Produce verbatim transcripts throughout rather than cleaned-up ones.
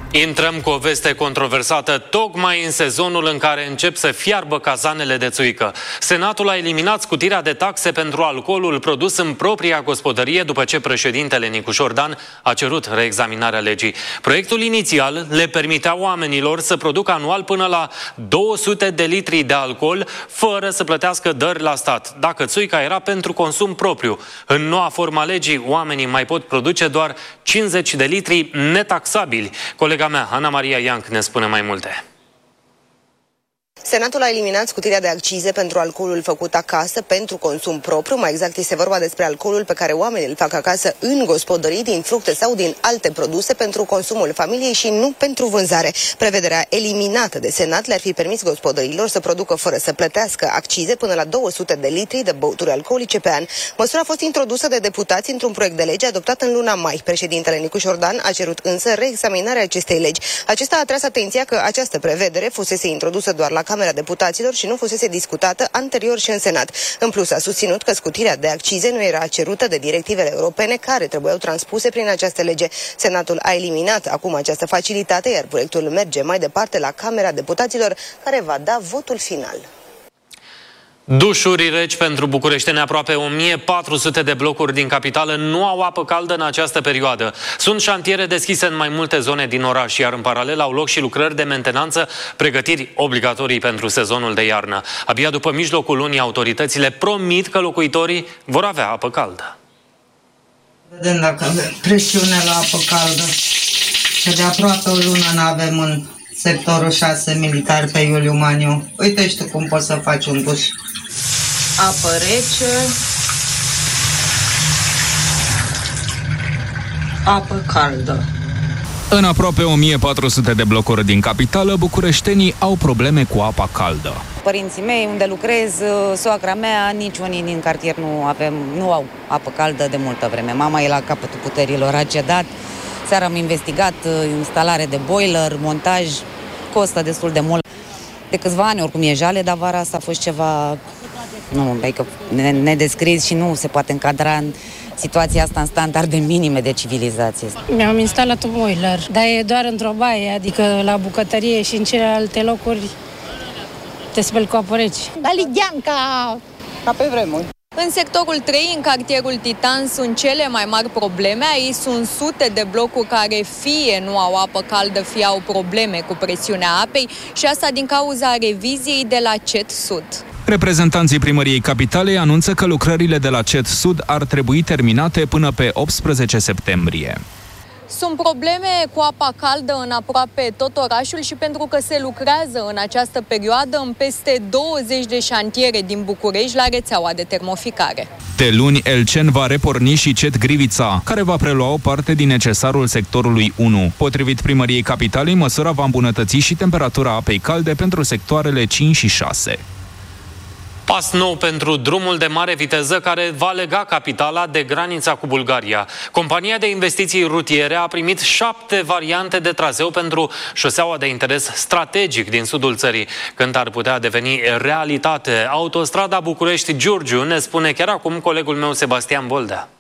Intrăm cu o veste controversată tocmai în sezonul în care încep să fiarbă cazanele de țuică. Senatul a eliminat scutirea de taxe pentru alcoolul produs în propria gospodărie după ce președintele Nicușor Dan a cerut reexaminarea legii. Proiectul inițial le permitea oamenilor să producă anual până la două sute de litri de alcool fără să plătească dări la stat, dacă țuica era pentru consum propriu. În noua formă a legii, oamenii mai pot produce doar cincizeci de litri netaxabili. Colega mea, Ana Maria Ianc, ne spune mai multe. Senatul a eliminat scutirea de accize pentru alcoolul făcut acasă pentru consum propriu. Mai exact, este vorba despre alcoolul pe care oamenii îl fac acasă în gospodării, din fructe sau din alte produse pentru consumul familiei și nu pentru vânzare. Prevederea eliminată de Senat le-ar fi permis gospodăriilor să producă fără să plătească accize până la două sute de litri de băuturi alcoolice pe an. Măsura a fost introdusă de deputați într-un proiect de lege adoptat în luna mai. Președintele Nicușor Dan a cerut însă reexaminarea acestei legi. Acesta a atras atenția că această prevedere fusese introdusă doar la Camera Deputaților și nu fusese discutată anterior și în Senat. În plus, a susținut că scutirea de accize nu era cerută de directivele europene care trebuiau transpuse prin această lege. Senatul a eliminat acum această facilitate, iar proiectul merge mai departe la Camera Deputaților, care va da votul final. Dușuri reci pentru bucureșteni. Aproape o mie patru sute de blocuri din capitală nu au apă caldă în această perioadă. Sunt șantiere deschise în mai multe zone din oraș, iar în paralel au loc și lucrări de mentenanță, pregătiri obligatorii pentru sezonul de iarnă. Abia după mijlocul lunii, autoritățile promit că locuitorii vor avea apă caldă. Vedem dacă avem presiune la apă caldă. Că de aproape o lună nu avem în sectorul șase militar pe Iuliu Maniu. Uite și tu cum poți să faci un duș. Apă rece, apă caldă. În aproape o mie patru sute de blocuri din capitală, bucureștenii au probleme cu apa caldă. Părinții mei, unde lucrez, soacra mea, nici unii din cartier nu, avem, nu au apă caldă de multă vreme. Mama e la capătul puterilor, a cedat. Seara am investigat instalare de boiler, montaj, costă destul de mult. De câțiva ani oricum e jale, dar vara asta a fost ceva, nu, adică nedescris și nu se poate încadra în situația asta în standarde minime de civilizație. Mi-am instalat un boiler, dar e doar într-o baie, adică la bucătărie și în celelalte locuri te speli cu apă rece. Dar ligheam ca, ca pe vremuri. În sectorul trei, în cartierul Titan, sunt cele mai mari probleme. Aici sunt sute de blocuri care fie nu au apă caldă, fie au probleme cu presiunea apei și asta din cauza reviziei de la C E T Sud. Reprezentanții Primăriei Capitalei anunță că lucrările de la C E T Sud ar trebui terminate până pe optsprezece septembrie. Sunt probleme cu apa caldă în aproape tot orașul și pentru că se lucrează în această perioadă în peste douăzeci de șantiere din București la rețeaua de termoficare. De luni, Elcen va reporni și C E T Grivița, care va prelua o parte din necesarul sectorului unu. Potrivit Primăriei Capitalei, măsura va îmbunătăți și temperatura apei calde pentru sectoarele cinci și șase. Pas nou pentru drumul de mare viteză care va lega capitala de granița cu Bulgaria. Compania de investiții rutiere a primit șapte variante de traseu pentru șoseaua de interes strategic din sudul țării. Când ar putea deveni realitate, autostrada București-Giurgiu, ne spune chiar acum colegul meu Sebastian Boldea.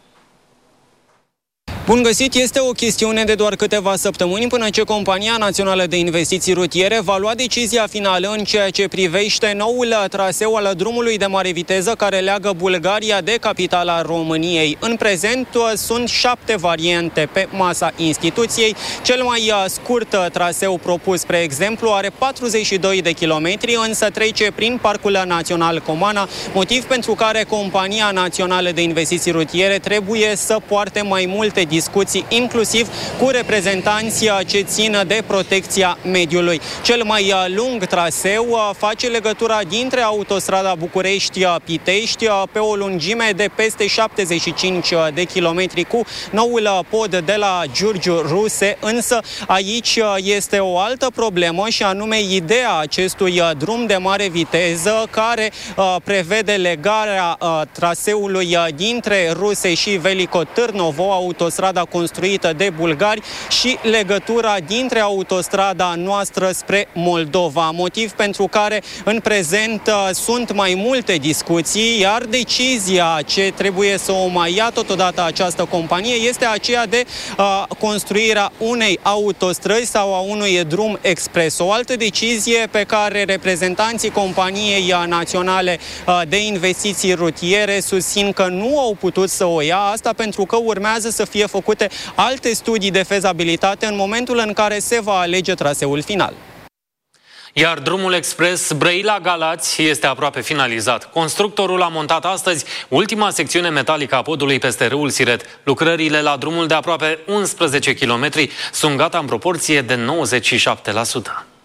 Bun găsit, este o chestiune de doar câteva săptămâni până ce Compania Națională de Investiții Rutiere va lua decizia finală în ceea ce privește noul traseu al drumului de mare viteză care leagă Bulgaria de capitala României. În prezent sunt șapte variante pe masa instituției. Cel mai scurt traseu propus, spre exemplu, are patruzeci și doi de kilometri, însă trece prin Parcul Național Comana, motiv pentru care Compania Națională de Investiții Rutiere trebuie să poarte mai multe discuții discuții, inclusiv cu reprezentanții ce țin de protecția mediului. Cel mai lung traseu face legătura dintre autostrada București-Pitești pe o lungime de peste șaptezeci și cinci de kilometri cu noul pod de la Giurgiu Ruse, însă aici este o altă problemă și anume ideea acestui drum de mare viteză care prevede legarea traseului dintre Ruse și Veliko Târnovo, autostrada autostrada construită de bulgari și legătura dintre autostrada noastră spre Moldova, motiv pentru care în prezent sunt mai multe discuții, iar decizia ce trebuie să o mai ia totodată această companie este aceea de uh, construirea unei autostrăzi sau a unui drum expres. O altă decizie pe care reprezentanții companiei naționale uh, de investiții rutiere susțin că nu au putut să o ia, asta pentru că urmează să fie făcute alte studii de fezabilitate în momentul în care se va alege traseul final. Iar drumul expres Brăila-Galați este aproape finalizat. Constructorul a montat astăzi ultima secțiune metalică a podului peste râul Siret. Lucrările la drumul de aproape unsprezece kilometri sunt gata în proporție de nouăzeci și șapte la sută.